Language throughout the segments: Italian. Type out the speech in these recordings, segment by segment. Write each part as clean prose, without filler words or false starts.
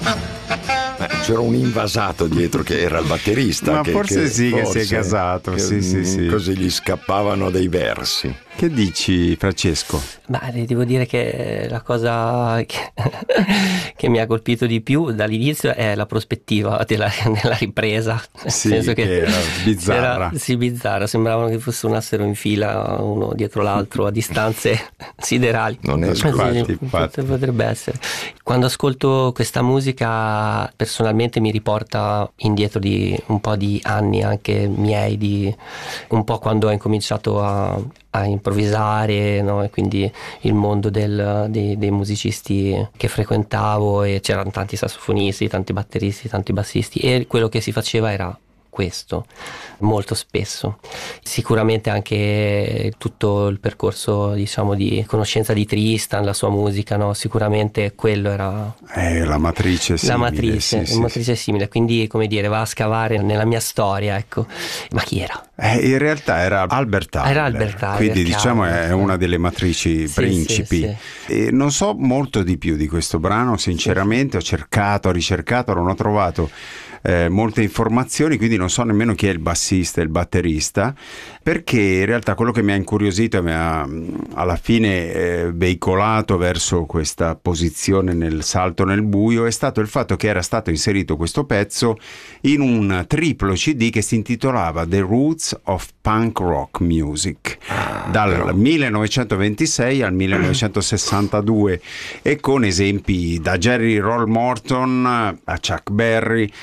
C'era un invasato dietro che era il batterista. Ma forse si è casato, sì. Così gli scappavano dei versi. Che dici, Francesco? Ma devo dire che la cosa che mi ha colpito di più dall'inizio è la prospettiva della ripresa. Nel senso che era bizzarra. Bizzarra. Sembravano che suonassero in fila uno dietro l'altro a distanze siderali. Non è infatti. Potrebbe essere. Quando ascolto questa musica personalmente mi riporta indietro di un po' di anni anche miei, un po' quando ho incominciato a improvvisare, no? E quindi il mondo dei musicisti che frequentavo, e c'erano tanti sassofonisti, tanti batteristi, tanti bassisti, e quello che si faceva era questo molto spesso. Sicuramente anche tutto il percorso, diciamo, di conoscenza di Tristan, la sua musica, no? Sicuramente quello era la matrice simile. La matrice simile, quindi, come dire, va a scavare nella mia storia, ecco. Ma chi era? In realtà era Albert Haller, quindi diciamo è una delle matrici principi. Sì. E non so molto di più di questo brano, sinceramente. Ho cercato, ho ricercato, non ho trovato molte informazioni, quindi non so nemmeno chi è il bassista e il batterista, perché in realtà quello che mi ha incuriosito e mi ha alla fine veicolato verso questa posizione nel salto nel buio è stato il fatto che era stato inserito questo pezzo in un triplo CD che si intitolava The Roots of Punk Rock Music, dal 1926 al 1962, e con esempi da Jerry Roll Morton a Chuck Berry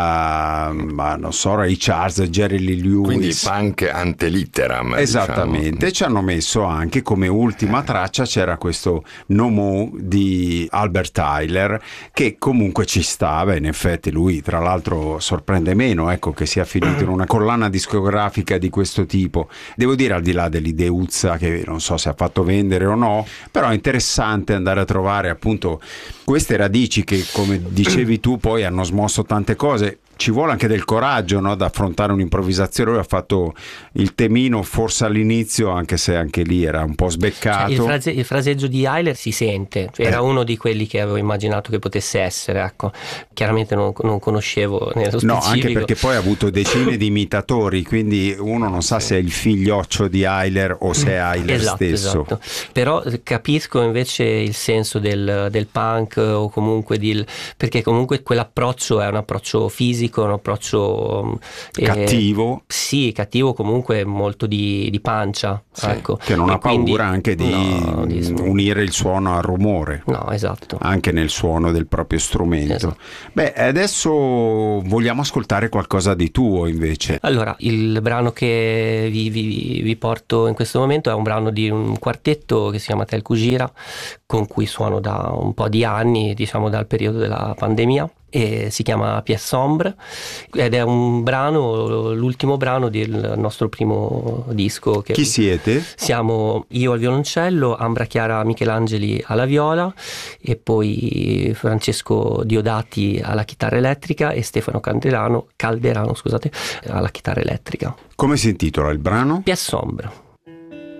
non so, Ray Charles, Jerry Lee Lewis, quindi punk ante litteram, esattamente, diciamo. Ci hanno messo anche come ultima traccia c'era questo No Mo di Albert Haller, che comunque ci stava. In effetti lui, tra l'altro, sorprende meno, ecco, che sia finito in una collana discografica di questo tipo. Devo dire, al di là dell'ideuzza che non so se ha fatto vendere o no, però è interessante andare a trovare appunto queste radici che, come dicevi tu, poi hanno smosso tante cose. Ci vuole anche del coraggio, no, da affrontare un'improvvisazione. Lui ha fatto il temino forse all'inizio, anche se anche lì era un po' sbeccato. Cioè, il fraseggio di Haller si sente, cioè, era uno di quelli che avevo immaginato che potesse essere, ecco. Chiaramente non conoscevo nello specifico. No, anche perché poi ha avuto decine di imitatori, quindi uno non sa se è il figlioccio di Haller o se è Haller stesso. Esatto. Però capisco invece il senso del punk, o comunque perché comunque quell'approccio è un approccio fisico, un approccio cattivo. Sì, cattivo, comunque molto di pancia, sì, ecco. Che non ha paura anche di unire il suono al rumore. No, esatto. Anche nel suono del proprio strumento. Esatto. Beh, adesso vogliamo ascoltare qualcosa di tuo invece. Allora, il brano che vi porto in questo momento è un brano di un quartetto che si chiama Tel Kujira, con cui suono da un po' di anni, diciamo dal periodo della pandemia, e si chiama Pièce Sombre, ed è un brano, l'ultimo brano del nostro primo disco. Chi siete? Siamo io al violoncello, Ambra Chiara Michelangeli alla viola, e poi Francesco Diodati alla chitarra elettrica e Stefano Calderano alla chitarra elettrica. Come si intitola il brano? Pièce Sombre.